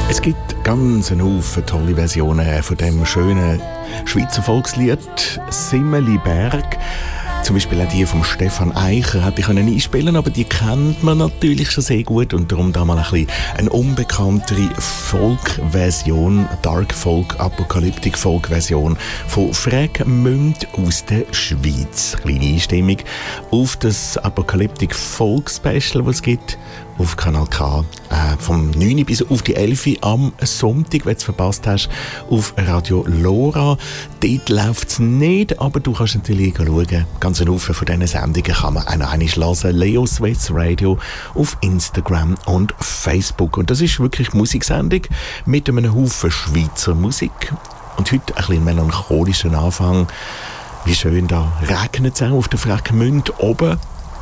Es gibt ganz einen Haufen tolle Versionen von dem schönen Schweizer Volkslied «Simmeli Berg». Zum Beispiel auch die von Stefan Eicher hätte ich einspielen, aber die kennt man natürlich schon sehr gut und darum da mal ein bisschen eine unbekanntere Folk-Version, Dark Folk, Apokalyptik Folk-Version von Fragment aus der Schweiz. Kleine Einstimmung auf das Apokalyptik Folk Special, das es gibt auf Kanal K, vom 9 bis auf die 11 am Sonntag, wenn du es verpasst hast, auf Radio Lora. Dort läuft es nicht, aber du kannst natürlich schauen. Ganz ein Haufen von diesen Sendungen kann man auch noch einmal hören. Leo Swiss Radio auf Instagram und Facebook. Und das ist wirklich Musiksendung mit einem Haufen Schweizer Musik. Und heute ein bisschen melancholischen Anfang. Wie schön, da regnet es auch auf der Fragment oben.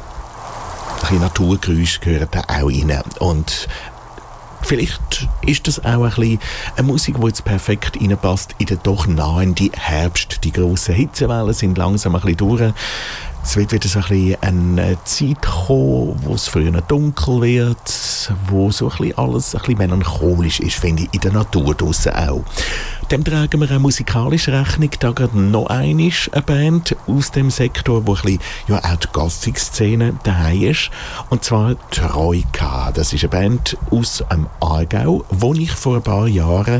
Ein bisschen Naturgeräusche gehören da auch rein. Und vielleicht ist das auch ein bisschen eine Musik, die jetzt perfekt reinpasst in den doch nahenden Herbst. Die grossen Hitzewellen sind langsam ein bisschen durch. Es wird wieder so ein bisschen eine Zeit kommen, wo es früher dunkel wird, wo so ein bisschen alles ein bisschen melancholisch ist, finde ich, in der Natur draussen auch. Dem tragen wir auch musikalisch Rechnung. Da gerade noch eine Band aus dem Sektor, wo ein bisschen, ja, auch die Gothic-Szene daheim ist. Und zwar Troika. Das ist eine Band aus dem Aargau, die ich vor ein paar Jahren,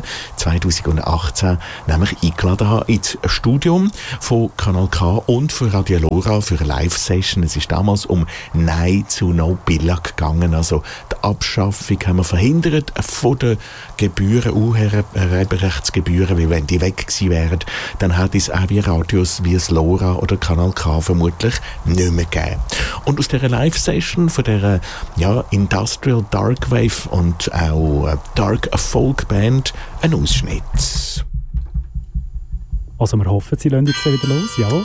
2018, nämlich eingeladen habe ins Studium von Kanal K und von Radio Lora für eine Live-Session. Es ist damals um Nein zu No Billag gegangen. Also die Abschaffung haben wir verhindert von den Gebühren, Urheberrechtsgebühren, weil wenn die weg gewesen wären, dann hätte es auch wie Radios wie das Lora oder Kanal K vermutlich nicht mehr gegeben. Und aus dieser Live-Session, von dieser Industrial Dark Wave und auch Dark Folk Band, ein Ausschnitt. Also wir hoffen, sie lassen jetzt wieder los, ja.